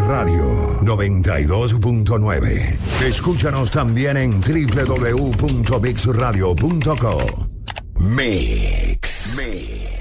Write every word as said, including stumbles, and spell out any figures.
Radio noventa y dos punto nueve. Escúchanos también en doble u doble u doble u punto mix radio punto co. Mix. Mix.